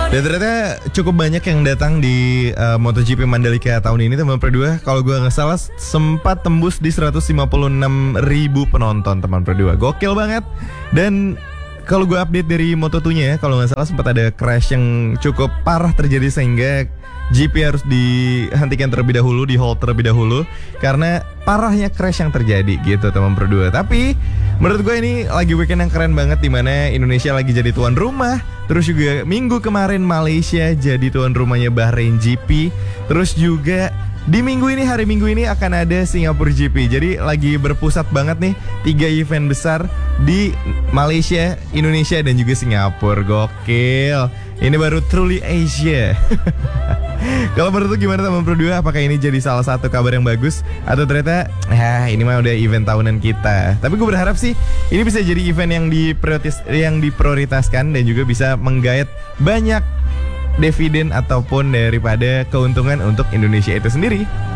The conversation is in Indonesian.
Dan ternyata cukup banyak yang datang di MotoGP Mandalika tahun ini teman berdua. Kalau gue nggak salah sempat tembus di 156.000 penonton teman berdua. Gokil banget. Dan kalau gue update dari Moto2-nya ya, kalau nggak salah sempat ada crash yang cukup parah terjadi sehingga GP harus dihentikan terlebih dahulu, di hold terlebih dahulu karena parahnya crash yang terjadi gitu teman berdua. Tapi menurut gue ini lagi weekend yang keren banget di mana Indonesia lagi jadi tuan rumah. Terus juga minggu kemarin Malaysia jadi tuan rumahnya Bahrain GP. Terus juga di hari Minggu ini akan ada Singapura GP. Jadi lagi berpusat banget nih 3 event besar di Malaysia, Indonesia dan juga Singapura. Gokil. Ini baru truly Asia. Kalau menurut lu gimana teman berdua? Apakah ini jadi salah satu kabar yang bagus atau ternyata ini mah udah event tahunan kita? Tapi gue berharap sih ini bisa jadi event yang diprioritaskan dan juga bisa menggait banyak dividen ataupun daripada keuntungan untuk Indonesia itu sendiri.